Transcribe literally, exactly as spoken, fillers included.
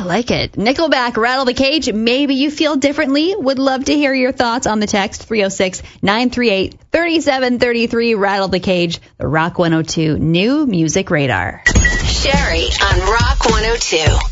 like it. Nickelback, Rattle the Cage. Maybe you feel differently. Would love to hear your thoughts on the text. three oh six, nine three eight, three seven three three. Rattle the Cage. The Rock one oh two New Music Radar. Sherry on Rock one oh two.